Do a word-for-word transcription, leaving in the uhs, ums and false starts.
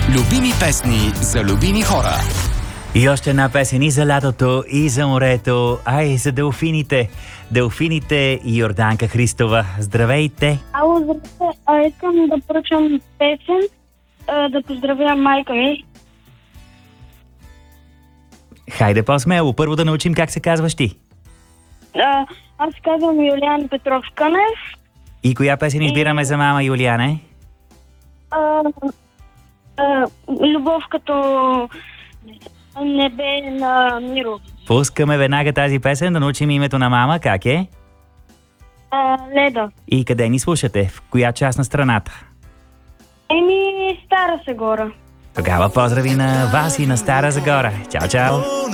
Любими песни за любими хора. И още една песен и за лятото, и за морето, а и за делфините. Делфините и Йорданка Христова. Здравейте! Ало, здравейте. А, искам да поръчам песен, а, да поздравя майка ми. Хайде по-смело, първо да научим как се казваш ти. А, аз казвам Юлиан Петров Кънев. И коя песен избираме за мама Юлиане? А, а, любов като небе на Миро. Пускаме веднага тази песен, да научим името на мама. Как е? А, Леда. И къде ни слушате? В коя част на страната? Еми, Стара Загора. Тогава поздрави на вас и на Стара Загора. Чао, чао!